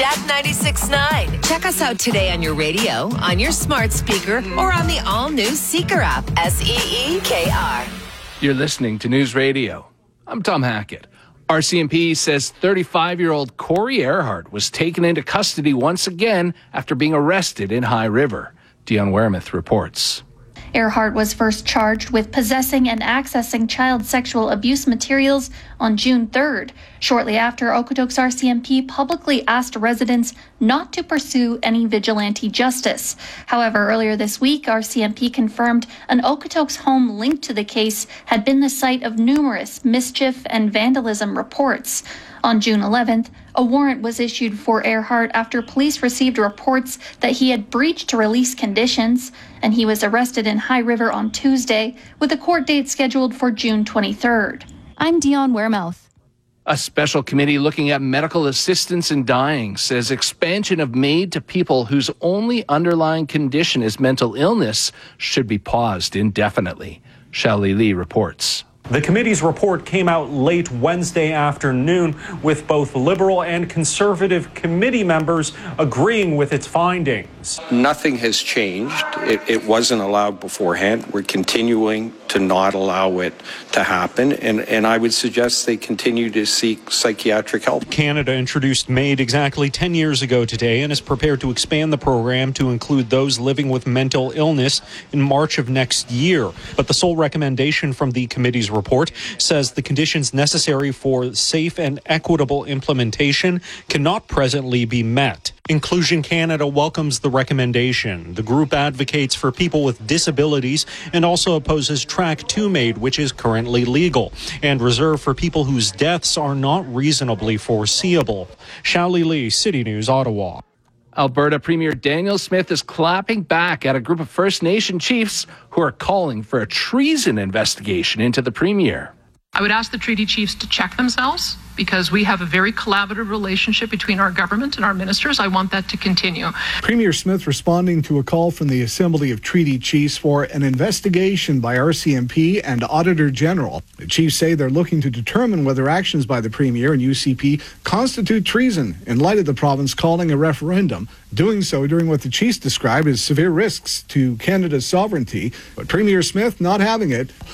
Chat 96.9. Check us out today on your radio, on your smart speaker, or on the all-new Seeker app, SEEKR. You're listening to News Radio. I'm Tom Hackett. RCMP says 35-year-old Corey Earhart was taken into custody once again after being arrested in High River. Dion Weremuth reports. Earhart was first charged with possessing and accessing child sexual abuse materials on June 3rd, shortly after Okotoks RCMP publicly asked residents not to pursue any vigilante justice. However, earlier this week, RCMP confirmed an Okotoks home linked to the case had been the site of numerous mischief and vandalism reports. On June 11th, a warrant was issued for Earhart after police received reports that he had breached release conditions, and he was arrested in High River on Tuesday, with a court date scheduled for June 23rd. I'm Dion Weremuth. A special committee looking at medical assistance in dying says expansion of MAID to people whose only underlying condition is mental illness should be paused indefinitely. Shali Lee reports. The committee's report came out late Wednesday afternoon, with both Liberal and Conservative committee members agreeing with its findings. Nothing has changed. It wasn't allowed beforehand. We're continuing to not allow it to happen, and I would suggest they continue to seek psychiatric help. Canada introduced MAID exactly 10 years ago today and is prepared to expand the program to include those living with mental illness in March of next year. But the sole recommendation from the committee's report says the conditions necessary for safe and equitable implementation cannot presently be met. Inclusion Canada welcomes the recommendation. The group advocates for people with disabilities and also opposes Track 2 MAID, which is currently legal, and reserved for people whose deaths are not reasonably foreseeable. Shali Lee, City News, Ottawa. Alberta Premier Daniel Smith is clapping back at a group of First Nation chiefs who are calling for a treason investigation into the Premier. I would ask the treaty chiefs to check themselves, because we have a very collaborative relationship between our government and our ministers. I want that to continue. Premier Smith responding to a call from the Assembly of Treaty Chiefs for an investigation by RCMP and Auditor General. The chiefs say they're looking to determine whether actions by the Premier and UCP constitute treason in light of the province calling a referendum, doing so during what the chiefs describe as severe risks to Canada's sovereignty. But Premier Smith not having it.